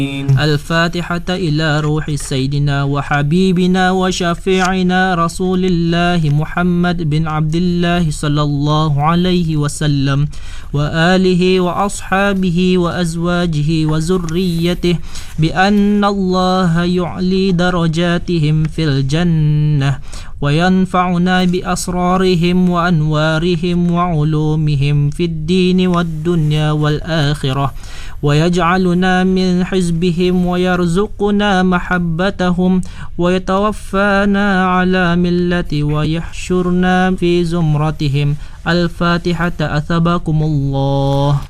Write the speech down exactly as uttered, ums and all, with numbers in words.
الفاتحة إلى روح سيدنا وحبيبنا وشفيعنا رسول الله محمد بن عبد الله صلى الله عليه وسلم وآله وأصحابه وأزواجه وذريته بأن الله يعلي درجاتهم في الجنة وينفعنا بأسرارهم وأنوارهم وعلومهم في الدين والدنيا والآخرة ويجعلنا من حزبهم ويرزقنا محبتهم ويتوفانا على ملة ويحشرنا في زمرتهم. الفاتحة. أثبكم الله.